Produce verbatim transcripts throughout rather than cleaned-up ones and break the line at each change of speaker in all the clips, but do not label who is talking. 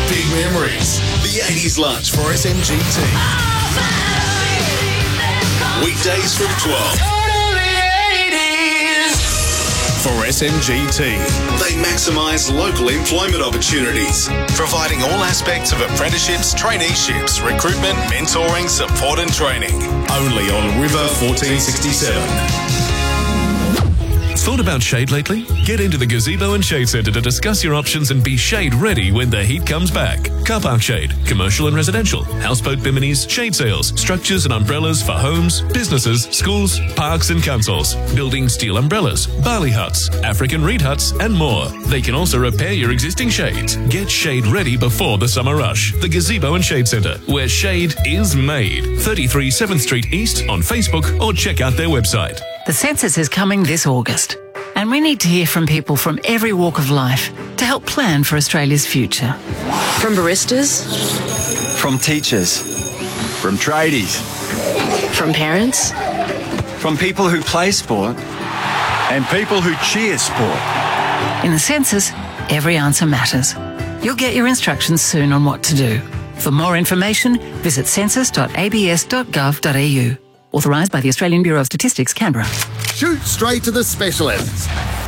Big memories. The eighties lunch for S M G T. Weekdays from twelve. For S M G T, they maximise local employment opportunities, providing all aspects of apprenticeships, traineeships, recruitment, mentoring, support and training. Only on River fourteen sixty-seven.
Thought about shade lately? Get into the Gazebo and Shade Centre to discuss your options and be shade ready when the heat comes back. Car park shade, commercial and residential, houseboat biminis, shade sails, structures and umbrellas for homes, businesses, schools, parks and councils, building steel umbrellas, barley huts, African reed huts and more. They can also repair your existing shades. Get shade ready before the summer rush. The Gazebo and Shade Centre, where shade is made. thirty-three seventh Street East on Facebook or check out their website.
The census is coming this August, and we need to hear from people from every walk of life to help plan for Australia's future.
From baristas,
from teachers, from tradies,
from parents,
from people who play sport, and people who cheer sport.
In the census, every answer matters. You'll get your instructions soon on what to do. For more information, visit census dot a b s dot gov dot a u. Authorised by the Australian Bureau of Statistics, Canberra.
Shoot straight to the specialists.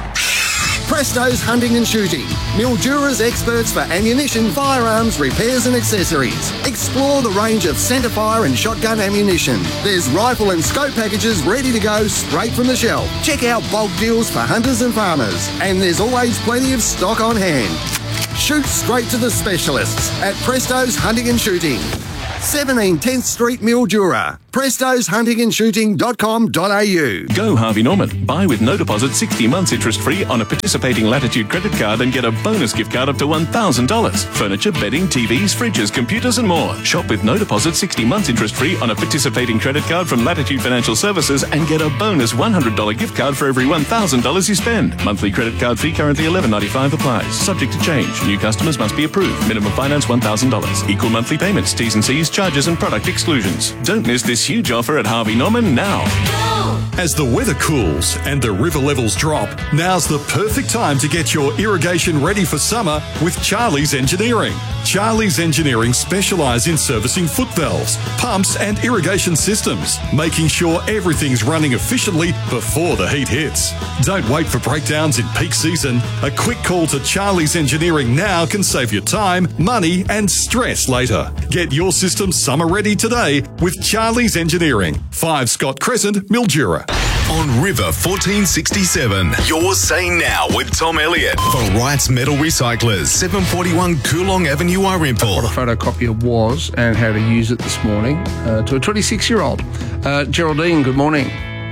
Presto's Hunting and Shooting. Mildura's experts for ammunition, firearms, repairs and accessories. Explore the range of centrefire and shotgun ammunition. There's rifle and scope packages ready to go straight from the shelf. Check out bulk deals for hunters and farmers. And there's always plenty of stock on hand. Shoot straight to the specialists at Presto's Hunting and Shooting. seventeen tenth Street, Mildura. prestos hunting and shooting dot com dot a u.
Go Harvey Norman. Buy with no deposit sixty months interest free on a participating Latitude credit card and get a bonus gift card up to one thousand dollars. Furniture, bedding, T Vs, fridges, computers and more. Shop with no deposit sixty months interest free on a participating credit card from Latitude Financial Services and get a bonus one hundred dollars gift card for every one thousand dollars you spend. Monthly credit card fee currently eleven ninety-five applies. Subject to change. New customers must be approved. Minimum finance one thousand dollars. Equal monthly payments, T's and C's, charges and product exclusions. Don't miss this huge offer at Harvey Norman now.
As the weather cools and the river levels drop, now's the perfect time to get your irrigation ready for summer with Charlie's Engineering. Charlie's Engineering specialise in servicing foot valves, pumps and irrigation systems, making sure everything's running efficiently before the heat hits. Don't wait for breakdowns in peak season. A quick call to Charlie's Engineering now can save you time, money and stress later. Get your system summer ready today with Charlie's Engineering. five Scott Crescent, Mildura.
On River fourteen sixty-seven, you're saying now with Tom Elliott for Wright's Metal Recyclers, seven forty-one Coolong Avenue, Irimple.
What a photocopier was and how to use it this morning uh, to a twenty-six-year-old. Uh, Geraldine, good morning.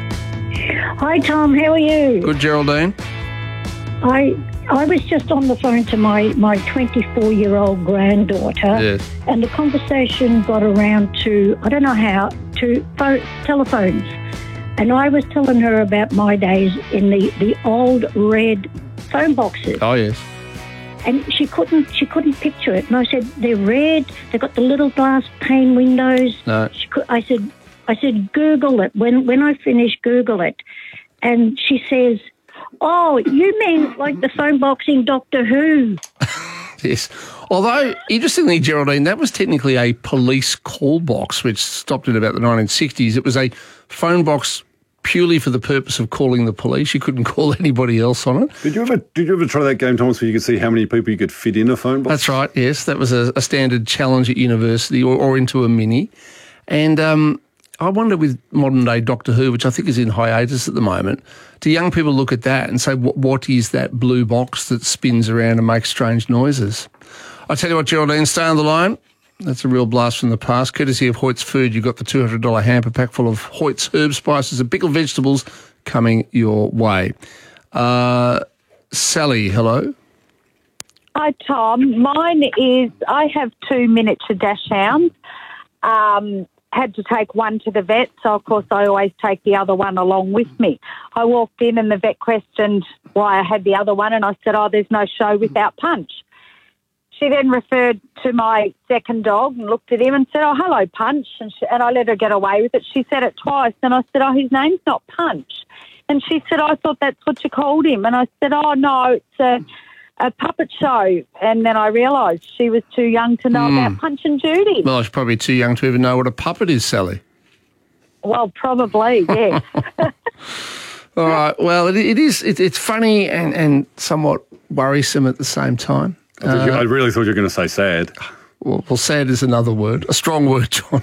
Hi, Tom. How are you?
Good, Geraldine.
I I was just on the phone to my, my twenty-four-year-old granddaughter,
Yes.
and the conversation got around to, I don't know how, to phone, telephones. And I was telling her about my days in the, the old red phone boxes.
Oh, yes.
And she couldn't she couldn't picture it. And I said, they're red, they've got the little glass pane windows.
No.
She could, I said, I said, Google it. When when I finish, Google it. And she says, oh, you mean like the phone box in Doctor Who?
Yes. Although, interestingly, Geraldine, that was technically a police call box, which stopped in about the nineteen sixties. It was a phone box purely for the purpose of calling the police. You couldn't call anybody else on it.
Did you ever did you ever try that game, Thomas, where you could see how many people you could fit in a phone box?
That's right, yes. That was a, a standard challenge at university or, or into a mini. And um, I wonder with modern-day Doctor Who, which I think is in hiatus at the moment, do young people look at that and say, what, what is that blue box that spins around and makes strange noises? I tell you what, Geraldine, stay on the line. That's a real blast from the past. Courtesy of Hoyt's Food, you've got the two hundred dollars hamper pack full of Hoyt's herb spices and pickled vegetables coming your way. Uh, Sally, hello.
Hi, Tom. Mine is, I have two miniature dash hounds. Um, had to take one to the vet, so of course I always take the other one along with me. I walked in and the vet questioned why I had the other one, and I said, oh, there's no show without Punch. She then referred to my second dog and looked at him and said, oh, hello, Punch. And, she, and I let her get away with it. She said it twice. And I said, oh, his name's not Punch. And she said, I thought that's what you called him. And I said, oh, no, it's a a puppet show, and then I realised she was too young to know
Mm.
about Punch and Judy.
Well, she's probably too young to even know what a puppet is, Sally.
Well, probably, yes.
All right. Well, it, it is. It, it's funny and, and somewhat worrisome at the same time.
I, thought you, I really thought you were going to say sad.
Well, well, sad is another word, a strong word, John.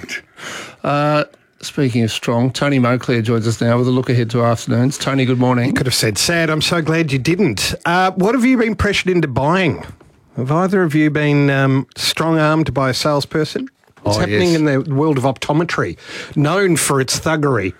Uh, speaking of strong, Tony Moclair joins us now with a look ahead to afternoons. Tony, good morning.
You could have said sad. I'm so glad you didn't. Uh, what have you been pressured into buying? Have either of you been um, strong-armed by a salesperson? What's
Oh,
happening
yes.
in the world of optometry, known for its thuggery?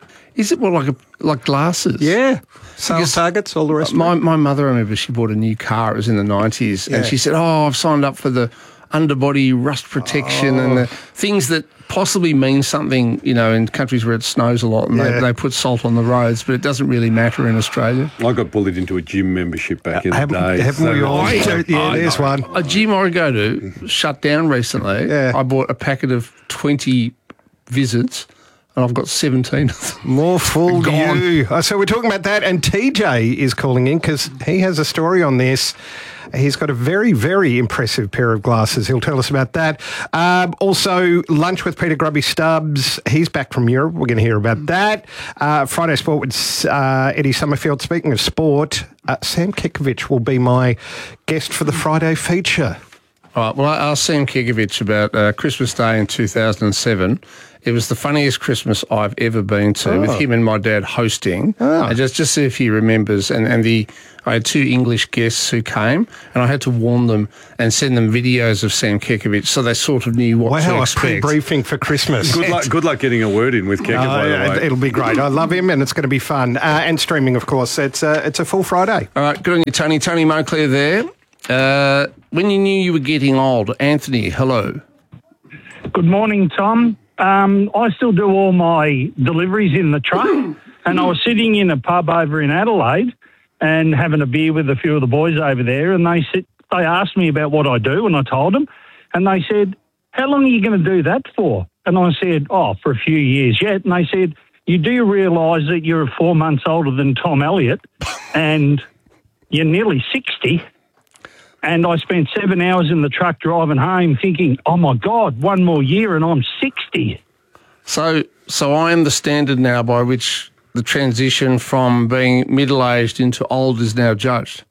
Is it more like a, like glasses?
Yeah. Sales targets, all the rest
my,
of it.
My mother, I remember, she bought a new car. It was in the nineties.
Yeah.
And she said, oh, I've signed up for the underbody rust protection
Oh.
and the things that possibly mean something, you know, in countries where it snows a lot and
Yeah.
they, they put salt on the roads, but it doesn't really matter in Australia.
I got bullied into a gym membership back in
Haven't-
the day.
haven't we all?
I-
Yeah, there's one.
A gym I go to shut down recently.
Yeah.
I bought a packet of twenty visits and I've got seventeen of them.
More fool
Gone.
you. Uh, so we're talking about that, and T J is calling in because he has a story on this. He's got a very, very impressive pair of glasses. He'll tell us about that. Um, also, lunch with Peter Grubby Stubbs. He's back from Europe. We're going to hear about that. Uh, Friday Sport with uh, Eddie Summerfield. Speaking of sport, uh, Sam Kekovich will be my guest for the Friday feature.
All right, well, I asked Sam Kekovich about uh, Christmas Day in two thousand seven. It was the funniest Christmas I've ever been to,
Oh.
with him and my dad hosting.
Oh.
And just, just see if he remembers. And, and the I had two English guests who came, and I had to warn them and send them videos of Sam Kekovich so they sort of knew what to
Wow, a
expect.
pre-briefing for Christmas.
Good luck, good luck getting a word in with Keka,
Oh,
by the
yeah,
way.
it'll be great. I love him, and it's going to be fun. Uh, and streaming, of course. It's a, it's a full Friday.
All right, good on you, Tony. Tony Moclair there. Uh, when you knew you were getting old, Anthony, hello.
Good morning, Tom. Um, I still do all my deliveries in the truck, and I was sitting in a pub over in Adelaide and having a beer with a few of the boys over there, and they said, they asked me about what I do, and I told them, and they said, how long are you going to do that for? And I said, oh, for a few years yet. And they said, you do realise that you're four months older than Tom Elliott, and you're nearly sixty. And I spent seven hours in the truck driving home thinking, oh, my God, one more year and I'm sixty.
So, so I am the standard now by which the transition from being middle-aged into old is now judged.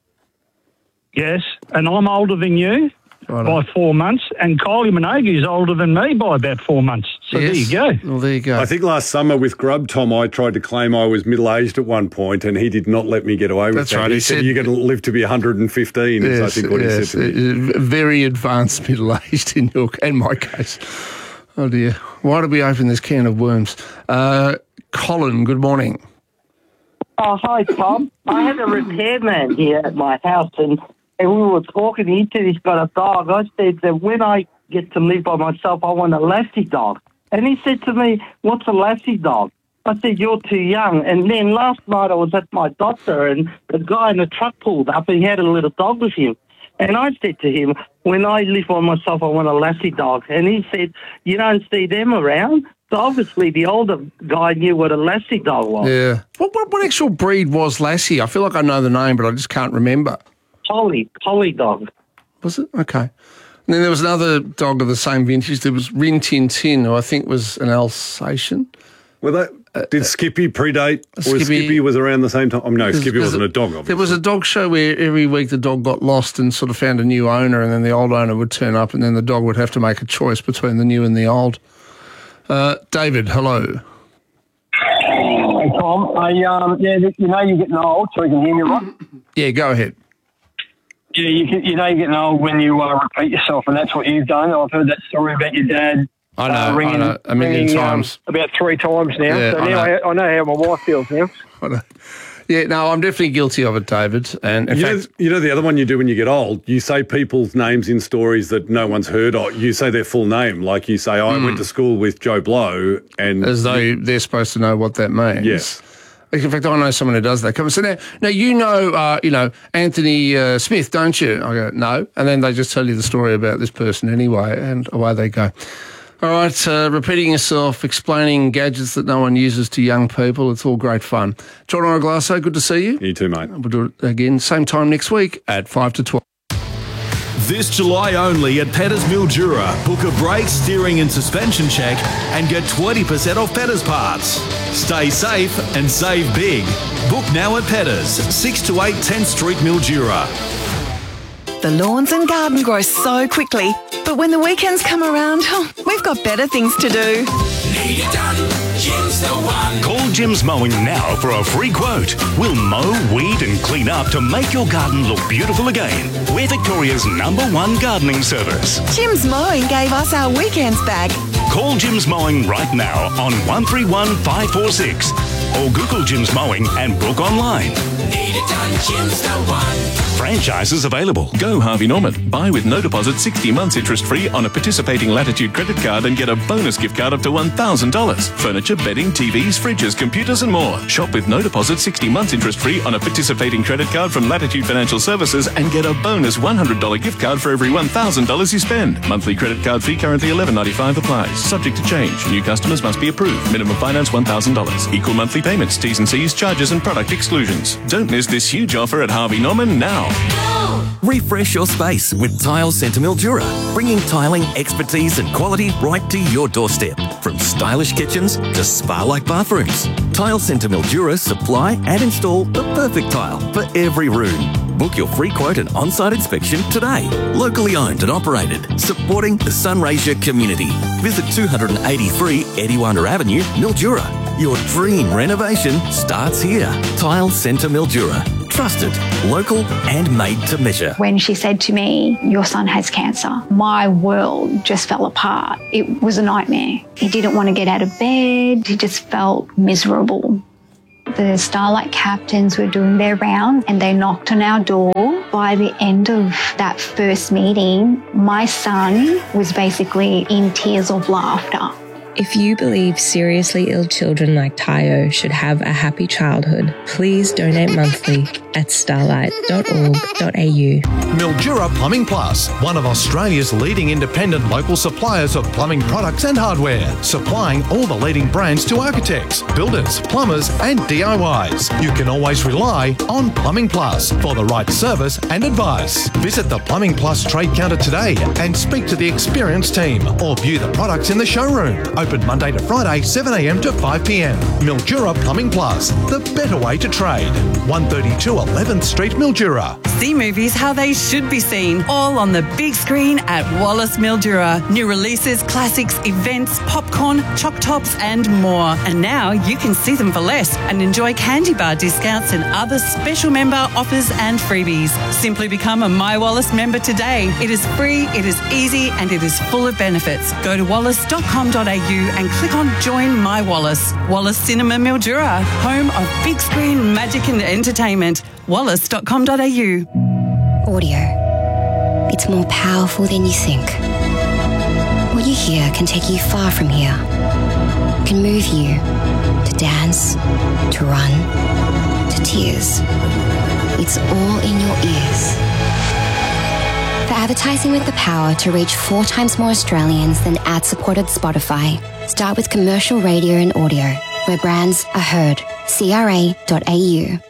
Yes, and I'm older than you by four months, and Kylie Minogue is older than me by about four months. So there you go.
Well, there you go.
I think last summer with Grub, Tom, I tried to claim I was middle-aged at one point, and he did not let me get away with
That's
that.
right,
He,
he
said,
said-
you're going to live to be one hundred fifteen, is I think what he said to me.
uh, very advanced middle-aged in your in my case. Oh, dear. Why did we open this can of worms? Uh, Colin, good morning.
Oh, hi, Tom. I had a repairman here at my house, and, and we were talking. He said he's got a dog. I said that when I get to live by myself, I want a lassie dog. And he said to me, what's a lassie dog? I said, you're too young. And then last night I was at my doctor, and the guy in the truck pulled up, and he had a little dog with him. And I said to him, when I live by myself, I want a lassie dog. And he said, you don't see them around? So obviously the older guy knew what a lassie dog was.
Yeah. What, what what actual breed was Lassie? I feel like I know the name, but I just can't remember.
Collie, collie dog.
Was it? Okay. And then there was another dog of the same vintage. There was Rin Tin Tin, who I think was an Alsatian.
Well, that, did Skippy predate? Or
Skippy-
Skippy was around the same time? Oh, no,
There's-
Skippy
there's
wasn't a, dog, obviously.
There was a dog show where every week the dog got lost and sort of found a new owner, and then the old owner would turn up, and then the dog would have to make a choice between the new and the old. Uh, David, hello.
Hey, Tom. I, um, yeah, you know you're getting old, so you can hear me right?
Yeah, go ahead.
Yeah, you, can, you know you're getting old when you uh, repeat yourself, and that's what you've done. I've heard that story about your dad.
I know,
uh, ringing,
I know, a million
ringing,
times.
Um, about three times now.
Yeah,
so
I
now
know.
I, I know how my wife feels now.
I know. Yeah, no, I'm definitely guilty of it, David. And in
you,
fact,
know, you know the other one you do when you get old? You say people's names in stories that no one's heard of. You say their full name. Like you say, I
Mm.
went to school with Joe Blow. And
as though they're supposed to know what that means.
Yes.
In fact, I know someone who does that. Come so now, now you know, uh, you know Anthony uh, Smith, don't you? I go no, and then they just tell you the story about this person anyway, and away they go. All right, uh, repeating yourself, explaining gadgets that no one uses to young people. It's all great fun. John Orglasso, good to see you.
You too, mate.
We'll do it again, same time next week at five to twelve.
This July only at Petters Mildura. Book a brake, steering and suspension check and get twenty percent off Petters parts. Stay safe and save big. Book now at Petters, six to eight tenth Street, Mildura.
The lawns and garden grow so quickly, but when the weekends come around, oh, we've got better things to do.
Need it done, Jim's the one.
Call Jim's Mowing now for a free quote. We'll mow, weed and clean up to make your garden look beautiful again. We're Victoria's number one gardening service.
Jim's Mowing gave us our weekends back.
Call Jim's Mowing right now on one three one five four six or Google Jim's Mowing and book online.
Need it done, Jim's the one.
Franchises available.
Go Harvey Norman. Buy with no deposit sixty months interest free on a participating Latitude credit card and get a bonus gift card up to one thousand dollars. Furniture, bedding, T Vs, fridges, computers and more. Shop with no deposit sixty months interest free on a participating credit card from Latitude Financial Services and get a bonus one hundred dollars gift card for every one thousand dollars you spend. Monthly credit card fee currently eleven ninety-five applies. Subject to change. New customers must be approved. Minimum finance one thousand dollars. Equal monthly payments. T's and C's, charges and product exclusions. Don't miss this huge offer at Harvey Norman now.
Refresh your space with Tile Centre Mildura, bringing tiling, expertise and quality right to your doorstep. From stylish kitchens to spa-like bathrooms, Tile Centre Mildura supply and install the perfect tile for every room. Book your free quote and on-site inspection today. Locally owned and operated, supporting the Sunraysia community. Visit two eighty-three Ediwanda Avenue, Mildura. Your dream renovation starts here. Tile Centre Mildura. Trusted, local and made to measure.
When she said to me, your son has cancer, my world just fell apart. It was a nightmare. He didn't want to get out of bed. He just felt miserable. The Starlight captains were doing their round and they knocked on our door. By the end of that first meeting, my son was basically in tears of laughter.
If you believe seriously ill children like Tayo should have a happy childhood, please donate monthly at starlight dot org dot a u.
Mildura Plumbing Plus, one of Australia's leading independent local suppliers of plumbing products and hardware, supplying all the leading brands to architects, builders, plumbers and D I Ys. You can always rely on Plumbing Plus for the right service and advice. Visit the Plumbing Plus trade counter today and speak to the experienced team or view the products in the showroom. Open Monday to Friday, seven a m to five p m. Mildura Plumbing Plus, the better way to trade. one thirty-two eleventh Street, Mildura.
See movies how they should be seen, all on the big screen at Wallace Mildura. New releases, classics, events, popcorn, choc tops and more. And now you can see them for less and enjoy candy bar discounts and other special member offers and freebies. Simply become a My Wallace member today. It is free, it is easy and it is full of benefits. Go to wallace dot com dot a u and click on Join My Wallace. Wallace Cinema Mildura, home of big screen magic and entertainment. wallace dot com dot a u.
Audio. It's more powerful than you think. What you hear can take you far from here. Can move you to dance, to run, to tears. It's all in your ears. For advertising with the power to reach four times more Australians than ad-supported Spotify, start with commercial radio and audio, where brands are heard. c r a dot a u.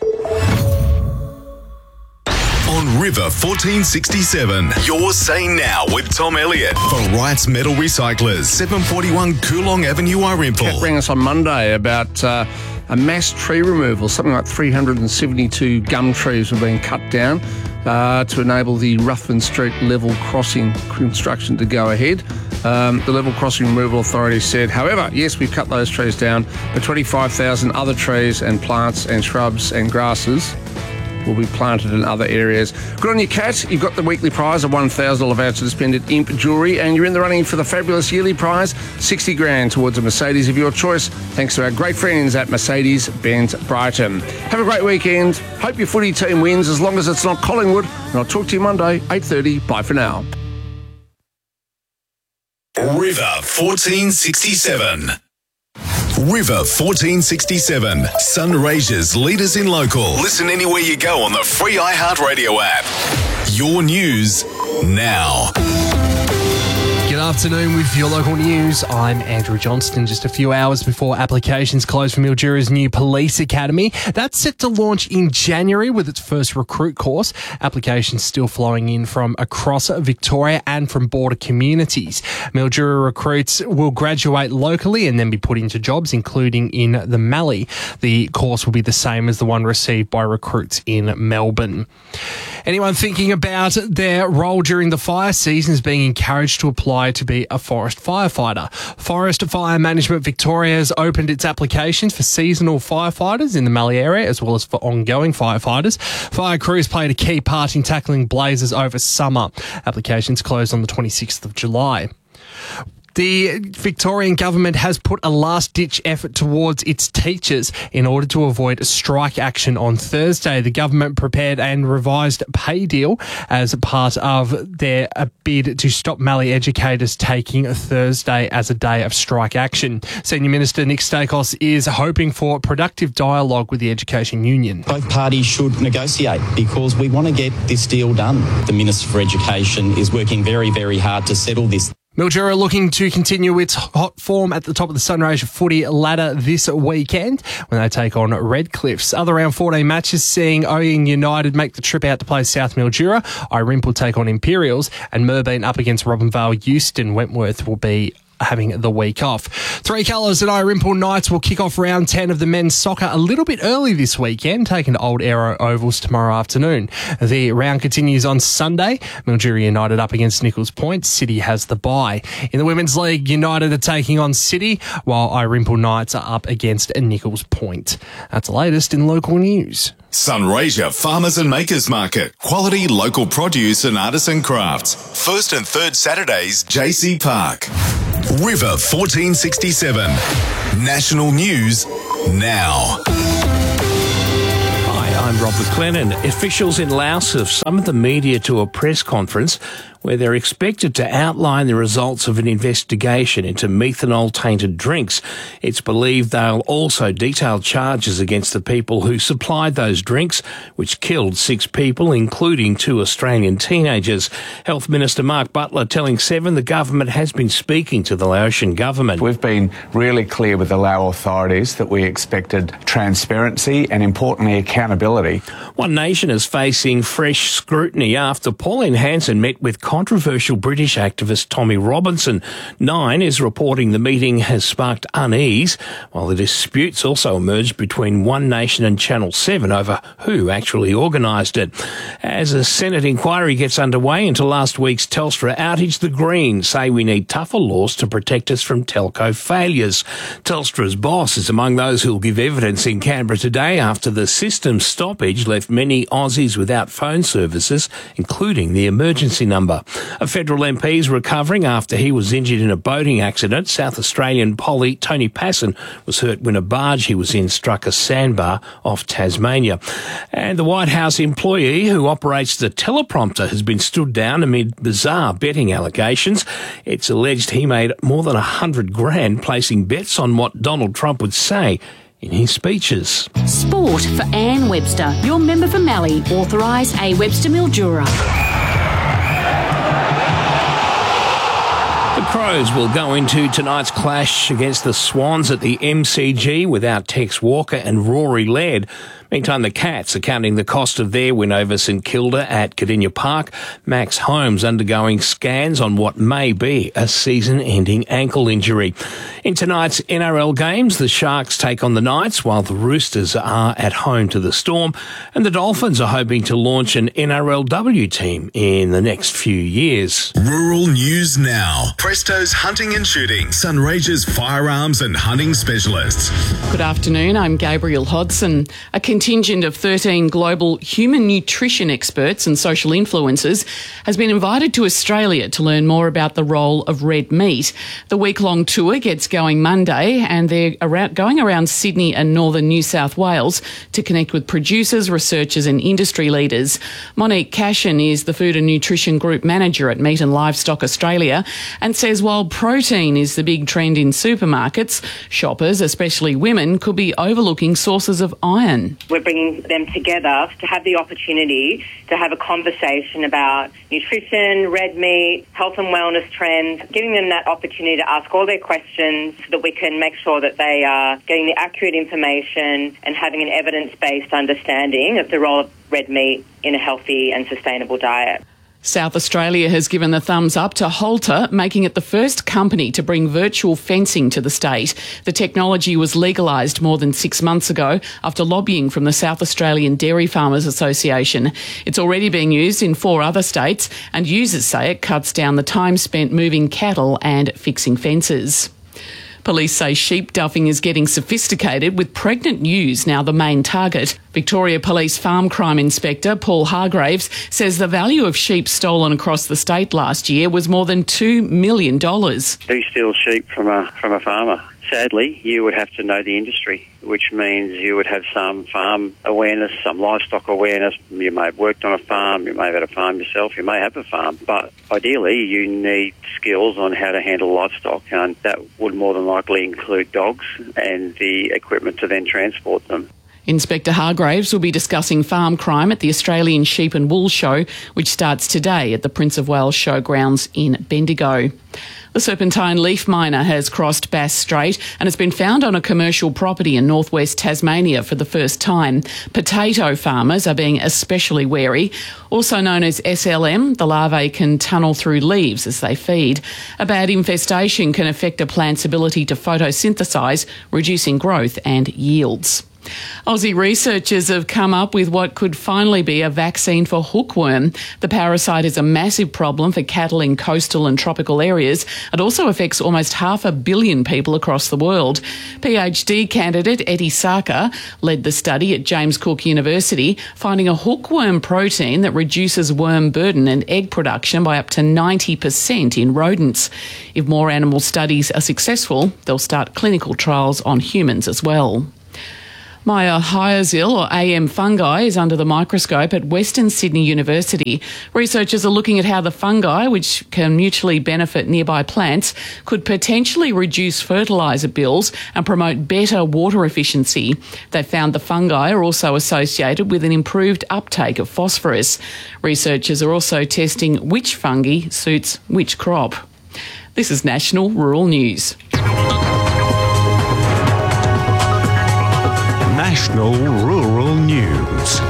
On River fourteen sixty-seven, you're saying now with Tom Elliott for Wright's Metal Recyclers, seven forty-one Coolong Avenue, Irimple.
Kat rang us on Monday about uh, a mass tree removal. Something like three hundred seventy-two gum trees were being cut down uh, to enable the Ruthven Street level crossing construction to go ahead. Um, the Level Crossing Removal Authority said, however, yes, we've cut those trees down, but twenty-five thousand other trees and plants and shrubs and grasses will be planted in other areas. Good on you, Kat. You've got the weekly prize, a one thousand dollars voucher to spend at Imp Jewellery, and you're in the running for the fabulous yearly prize, sixty grand towards a Mercedes of your choice, thanks to our great friends at Mercedes-Benz Brighton. Have a great weekend. Hope your footy team wins, as long as it's not Collingwood, and I'll talk to you Monday, eight thirty. Bye for now.
River fourteen sixty-seven. River fourteen sixty-seven, Sunraysia's leaders in local. Listen anywhere you go on the free iHeartRadio app. Your news now.
G'day.
afternoon with your local news. I'm Andrew Johnston. Just a few hours before applications close for Mildura's new police academy. That's set to launch in January with its first recruit course. Applications still flowing in from across Victoria and from border communities. Mildura recruits will graduate locally and then be put into jobs, including in the Mallee. The course will be the same as the one received by recruits in Melbourne. Anyone thinking about their role during the fire season is being encouraged to apply to be a forest firefighter. Forest Fire Management Victoria has opened its applications for seasonal firefighters in the Mallee area as well as for ongoing firefighters. Fire crews played a key part in tackling blazes over summer. Applications closed on the twenty-sixth of July. The Victorian government has put a last-ditch effort towards its teachers in order to avoid a strike action on Thursday. The government prepared and revised pay deal as part of their bid to stop Mallee educators taking Thursday as a day of strike action. Senior Minister Nick Stakos is hoping for productive dialogue with the Education Union.
Both parties should negotiate because we want to get this deal done. The Minister for Education is working very, very hard to settle this.
Mildura looking to continue its hot form at the top of the Sunraysia footy ladder this weekend when they take on Redcliffs. Other round fourteen matches seeing Oying United make the trip out to play South Mildura. Irymp will take on Imperials and Merbeen up against Robinvale Euston. Wentworth will be having the week off. Three Colours and Irymple Knights will kick off round ten of the men's soccer a little bit early this weekend, taking to Old Aero Ovals tomorrow afternoon. The round continues on Sunday. Mildura United up against Nichols Point. City has the bye. In the Women's League, United are taking on City, while Irymple Knights are up against Nichols Point. That's the latest in local news.
Sunraysia Farmers and Makers Market. Quality local produce and artisan crafts. First and third Saturdays, J C Park. River fourteen sixty-seven. National News now.
Hi, I'm Rob McLennan. Officials in Laos have summoned the media to a press conference where they're expected to outline the results of an investigation into methanol-tainted drinks. It's believed they'll also detail charges against the people who supplied those drinks, which killed six people, including two Australian teenagers. Health Minister Mark Butler telling Seven the government has been speaking to the Laotian government.
We've been really clear with the Lao authorities that we expected transparency and, importantly, accountability.
One Nation is facing fresh scrutiny after Pauline Hanson met with controversial British activist Tommy Robinson. Nine is reporting the meeting has sparked unease, while the disputes also emerged between One Nation and Channel seven over who actually organised it. As a Senate inquiry gets underway into last week's Telstra outage, the Greens say we need tougher laws to protect us from telco failures. Telstra's boss is among those who will give evidence in Canberra today after the system stoppage left many Aussies without phone services, including the emergency number. A federal M P is recovering after he was injured in a boating accident. South Australian Polly Tony Passon was hurt when a barge he was in struck a sandbar off Tasmania. And the White House employee who operates the teleprompter has been stood down amid bizarre betting allegations. It's alleged he made more than a hundred grand placing bets on what Donald Trump would say in his speeches.
Sport for Anne Webster. Your member for Mallee. Authorised A. Webster Mildura.
The Crows will go into tonight's clash against the Swans at the M C G without Tex Walker and Rory Laird. Meantime, the Cats are counting the cost of their win over St Kilda at Cardinia Park. Max Holmes undergoing scans on what may be a season-ending ankle injury. In tonight's N R L games, the Sharks take on the Knights, while the Roosters are at home to the Storm, and the Dolphins are hoping to launch an N R L W team in the next few years.
Rural News Now. Presto's Hunting and Shooting. Sunraysia's firearms and hunting specialists.
Good afternoon, I'm Gabriel Hodson. A contingent of thirteen global human nutrition experts and social influencers has been invited to Australia to learn more about the role of red meat. The week-long tour gets going Monday, and they're around, going around Sydney and northern New South Wales to connect with producers, researchers and industry leaders. Monique Cashin is the Food and Nutrition Group Manager at Meat and Livestock Australia and says while protein is the big trend in supermarkets, shoppers, especially women, could be overlooking sources of iron.
we're bringing them together to have the opportunity to have a conversation about nutrition, red meat, health and wellness trends, giving them that opportunity to ask all their questions so that we can make sure that they are getting the accurate information and having an evidence-based understanding of the role of red meat in a healthy and sustainable diet.
South Australia has given the thumbs up to Halter, making it the first company to bring virtual fencing to the state. The technology was legalised more than six months ago after lobbying from the South Australian Dairy Farmers Association. It's already being used in four other states, and users say it cuts down the time spent moving cattle and fixing fences. Police say sheep duffing is getting sophisticated, with pregnant ewes now the main target. Victoria Police Farm Crime Inspector Paul Hargraves says the value of sheep stolen across the state last year was more than two million dollars.
Who steals sheep from a, from a farmer? Sadly, you would have to know the industry, which means you would have some farm awareness, some livestock awareness. You may have worked on a farm, you may have had a farm yourself, you may have a farm, but ideally you need skills on how to handle livestock, and that would more than likely include dogs and the equipment to then transport them.
Inspector Hargraves will be discussing farm crime at the Australian Sheep and Wool Show, which starts today at the Prince of Wales Showgrounds in Bendigo. The serpentine leaf miner has crossed Bass Strait and has been found on a commercial property in northwest Tasmania for the first time. Potato farmers are being especially wary. Also known as S L M, the larvae can tunnel through leaves as they feed. A bad infestation can affect a plant's ability to photosynthesise, reducing growth and yields. Aussie researchers have come up with what could finally be a vaccine for hookworm. The parasite is a massive problem for cattle in coastal and tropical areas. It also affects almost half a billion people across the world. PhD candidate Eddie Saka led the study at James Cook University, finding a hookworm protein that reduces worm burden and egg production by up to ninety percent in rodents. If more animal studies are successful, they'll start clinical trials on humans as well. Mycorrhizal, or A M fungi, is under the microscope at Western Sydney University. Researchers are looking at how the fungi, which can mutually benefit nearby plants, could potentially reduce fertiliser bills and promote better water efficiency. They found the fungi are also associated with an improved uptake of phosphorus. Researchers are also testing which fungi suits which crop. This is National Rural News.
National Rural News.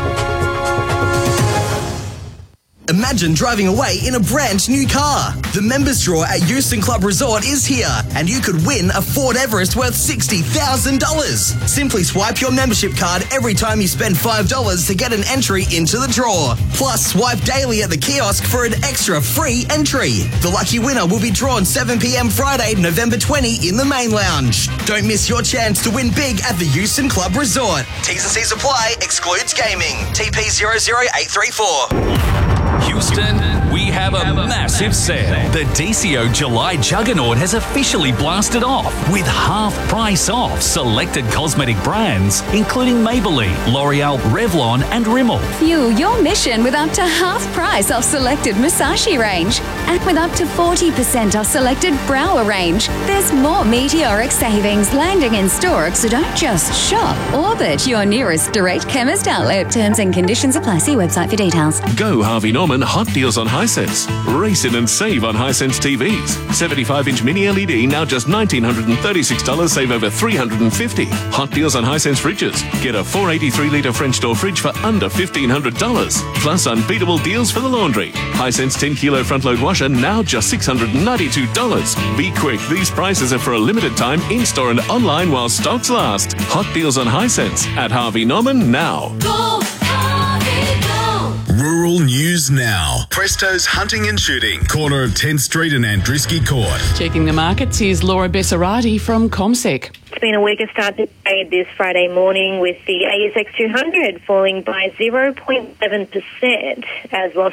Imagine driving away in a brand new car. The members draw at Euston Club Resort is here, and you could win a Ford Everest worth sixty thousand dollars. Simply swipe your membership card every time you spend five dollars to get an entry into the draw. Plus, swipe daily at the kiosk for an extra free entry. The lucky winner will be drawn seven p m Friday, November twentieth in the main lounge. Don't miss your chance to win big at the Euston Club Resort. T's and C's apply, excludes gaming. T P zero zero eight three four.
Houston, we have a massive sale. The D C O July Juggernaut has officially blasted off with half price off selected cosmetic brands, including Maybelline, L'Oreal, Revlon and Rimmel.
Fuel your mission with up to half price off selected Musashi range and with up to forty percent off selected Brower range. There's more meteoric savings landing in store, so don't just shop. Orbit your nearest direct chemist outlet. Terms and conditions apply. See website for details.
Go Harvey Norman hot deals on Hisense. Race in and save on Hisense T Vs. seventy-five inch mini L E D now just one thousand nine hundred thirty-six dollars, save over three hundred fifty dollars. Hot deals on Hisense fridges. Get a four eighty-three litre French door fridge for under fifteen hundred dollars. Plus unbeatable deals for the laundry. Hisense ten kilo front load washer now just six hundred ninety-two dollars. Be quick, these prices are for a limited time in store and online while stocks last. Hot deals on Hisense at Harvey Norman now.
Go, Harvey, go. Rural News Now. Presto's Hunting and Shooting, corner of tenth Street and Andrisky Court.
Checking the markets, here's Laura Bessarati from ComSec.
It's been a weaker start to trade this Friday morning, with the A S X two hundred falling by zero point seven percent as losses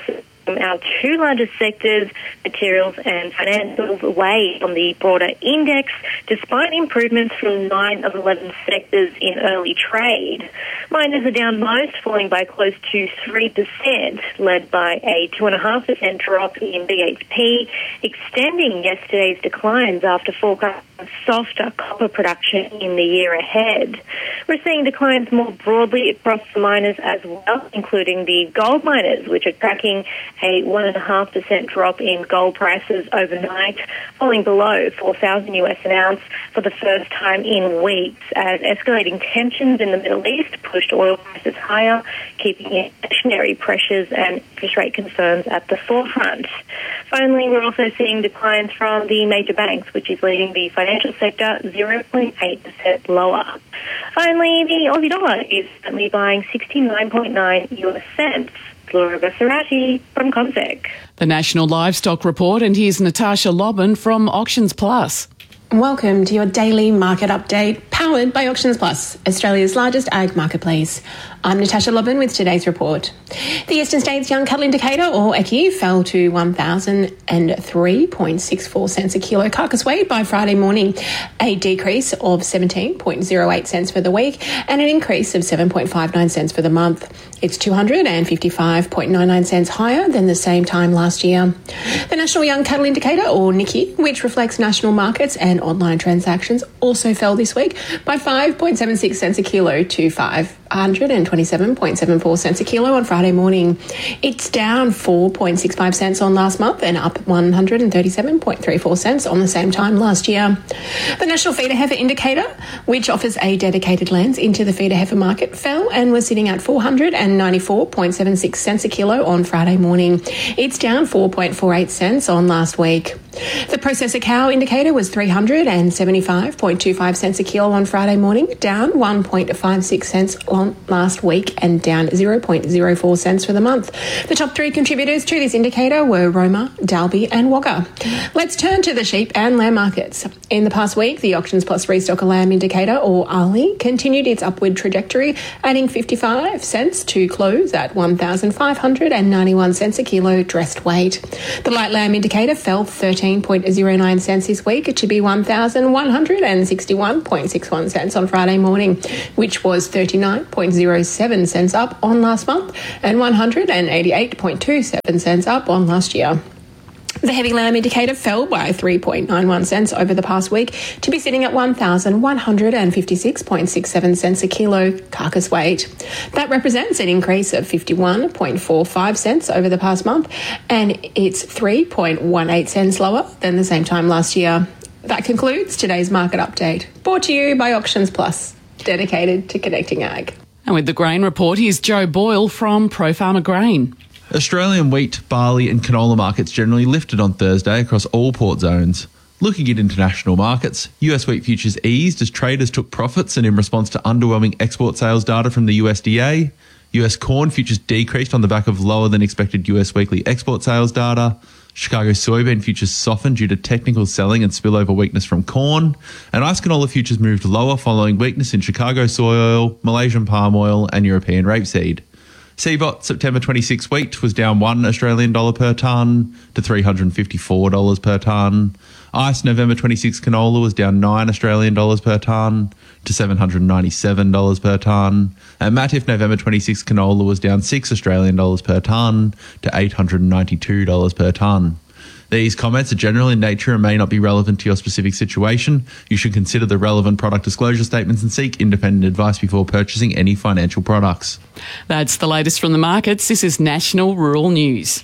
our two largest sectors, materials and financials, weighed on the broader index, despite improvements from nine of eleven sectors in early trade. Miners are down most, falling by close to three percent, led by a two point five percent drop in B H P, extending yesterday's declines after forecasting softer copper production in the year ahead. We're seeing declines more broadly across the miners as well, including the gold miners, which are tracking a one point five percent drop in gold prices overnight, falling below four thousand US an ounce for the first time in weeks, as escalating tensions in the Middle East pushed oil prices higher, keeping inflationary pressures and interest rate concerns at the forefront. Finally, we're also seeing declines from the major banks, which is leading the financial sector zero point eight percent lower. Finally, the Aussie dollar is currently buying sixty-nine point nine US cents. Laura Basarati from CommSec.
The National Livestock Report, and here's Natasha Lobban from Auctions Plus.
Welcome to your daily market update, powered by Auctions Plus, Australia's largest ag marketplace. I'm Natasha Lobban with today's report. The Eastern States Young Cattle Indicator, or E C I, fell to one thousand three point six four cents a kilo carcass weight by Friday morning, a decrease of seventeen point oh eight cents for the week and an increase of seven point five nine cents for the month. It's two hundred fifty-five point nine nine cents higher than the same time last year. The National Young Cattle Indicator, or N I C I, which reflects national markets and online transactions, also fell this week by five point seven six cents a kilo to five hundred twenty-seven point seven four cents a kilo on Friday morning. It's down four point six five cents on last month and up one hundred thirty-seven point three four cents on the same time last year. The National Feeder Heifer Indicator, which offers a dedicated lens into the feeder heifer market, fell and was sitting at four hundred ninety-four point seven six cents a kilo on Friday morning. It's down four point four eight cents on last week. The Processor Cow Indicator was three hundred seventy-five point two five cents a kilo on Friday morning, down one point five six cents on last week and down zero point zero four cents for the month. The top three contributors to this indicator were Roma, Dalby and Wagga. Let's turn to the sheep and lamb markets. In the past week, the Auctions Plus Restocker Lamb Indicator, or A L I, continued its upward trajectory, adding fifty-five cents to close at one thousand five hundred ninety-one cents a kilo dressed weight. The Light Lamb Indicator fell thirteen point oh nine cents this week to be one thousand one hundred sixty-one point six one cents on Friday morning, which was thirty-nine point oh seven cents up on last month and one hundred eighty-eight point two seven cents up on last year. The Heavy Lamb Indicator fell by three point nine one cents over the past week to be sitting at one thousand one hundred fifty-six point six seven cents a kilo carcass weight. That represents an increase of fifty-one point four five cents over the past month, and it's three point one eight cents lower than the same time last year. That concludes today's market update, brought to you by Auctions Plus, dedicated to connecting ag.
And with the grain report, here's Joe Boyle from Pro Farmer Grain.
Australian wheat, barley and canola markets generally lifted on Thursday across all port zones. Looking at international markets, U S wheat futures eased as traders took profits and in response to underwhelming export sales data from the U S D A. U S corn futures decreased on the back of lower than expected U S weekly export sales data. Chicago soybean futures softened due to technical selling and spillover weakness from corn. And ice canola futures moved lower following weakness in Chicago soy oil, Malaysian palm oil and European rapeseed. C B O T September twenty-sixth wheat was down one Australian dollar per tonne to three hundred fifty-four dollars per tonne. I C E November twenty-sixth canola was down nine Australian dollars per tonne to seven hundred ninety-seven dollars per tonne. And Matif November twenty-sixth canola was down six Australian dollars per tonne to eight hundred ninety-two dollars per tonne. These comments are general in nature and may not be relevant to your specific situation. You should consider the relevant product disclosure statements and seek independent advice before purchasing any financial products.
That's the latest from the markets. This is National Rural News.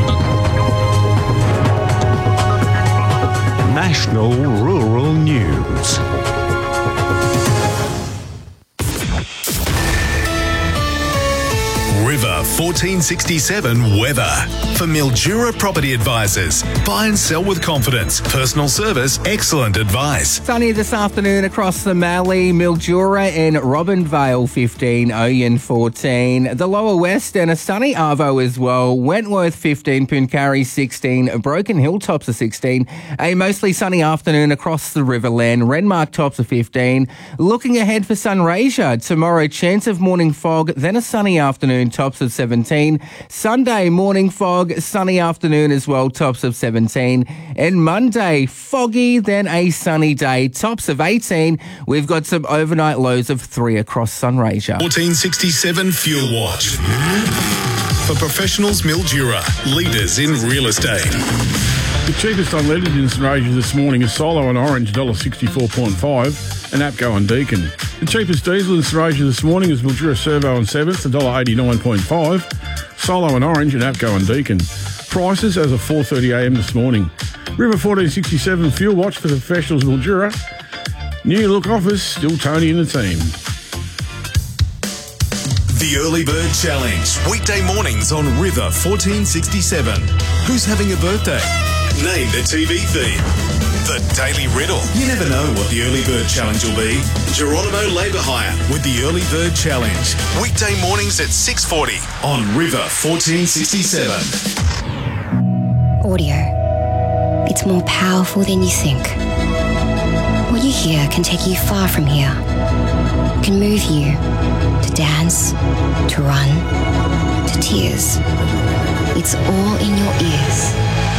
National Rural News.
River fourteen sixty-seven weather. For Mildura Property Advisors. Buy and sell with confidence. Personal service, excellent advice.
Sunny this afternoon across the Mallee, Mildura and Robinvale fifteen, Oyen fourteen. The lower west and a sunny Arvo as well. Wentworth fifteen, Pooncarie sixteen, Broken Hill tops of sixteen. A mostly sunny afternoon across the Riverland. Renmark tops of fifteen. Looking ahead for Sunraysia. Tomorrow, chance of morning fog, then a sunny afternoon tops tops of seventeen. Sunday, morning fog, sunny afternoon as well, tops of seventeen. And Monday, foggy, then a sunny day, tops of eighteen. We've got some overnight lows of three across Sunraysia.
fourteen sixty-seven Fuel Watch. For professionals, Mildura, leaders in real estate.
The cheapest unleaded in Sunraysia this morning is Solo and Orange, one dollar sixty-four point five, and APCO and Deakin. The cheapest diesel in Sunraysia this morning is Mildura Servo and seventh, one dollar eighty-nine point five, Solo and Orange and APCO and Deakin. Prices as of four thirty a m this morning. River fourteen sixty-seven Fuel Watch for the professionals, Mildura. New look office, still Tony and the team.
The Early Bird Challenge, weekday mornings on River fourteen sixty-seven. Who's having a birthday? Name the T V theme. The Daily Riddle. You never know what the Early Bird Challenge will be. Geronimo Labour Hire with the Early Bird Challenge. Weekday mornings at six forty on River fourteen sixty-seven.
Audio. It's more powerful than you think. What you hear can take you far from here. It can move you to dance, to run, to tears. It's all in your ears.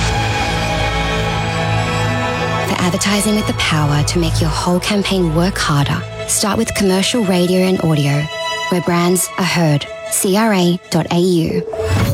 For advertising with the power to make your whole campaign work harder, start with commercial radio and audio, where brands are heard. C R A dot A U.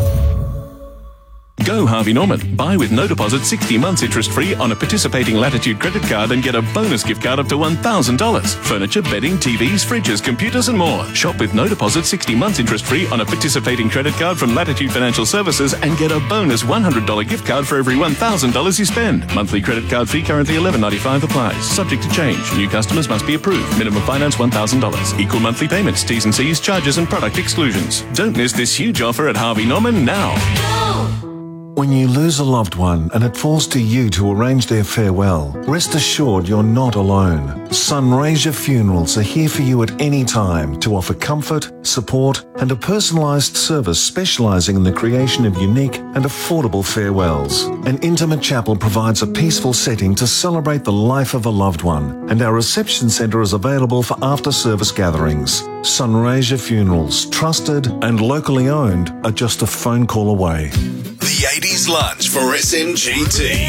Go Harvey Norman. Buy with no deposit sixty months interest free on a participating Latitude credit card and get a bonus gift card up to one thousand dollars. Furniture, bedding, T Vs, fridges, computers and more. Shop with no deposit sixty months interest free on a participating credit card from Latitude Financial Services and get a bonus one hundred dollars gift card for every one thousand dollars you spend. Monthly credit card fee currently eleven ninety-five applies. Subject to change. New customers must be approved. Minimum finance one thousand dollars. Equal monthly payments, T's and C's, charges and product exclusions. Don't miss this huge offer at Harvey Norman now.
When you lose a loved one and it falls to you to arrange their farewell, rest assured you're not alone. Sunraysia Funerals are here for you at any time to offer comfort, support and a personalised service specialising in the creation of unique and affordable farewells. An intimate chapel provides a peaceful setting to celebrate the life of a loved one, and our reception centre is available for after-service gatherings. Sunraysia Funerals, trusted and locally owned, are just a phone call away.
The eighties lunch for S M G T.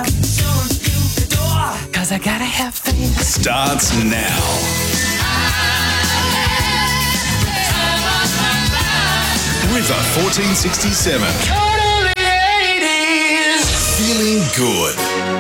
Cause I gotta have faith.
Starts now. River fourteen sixty-seven. Feeling good.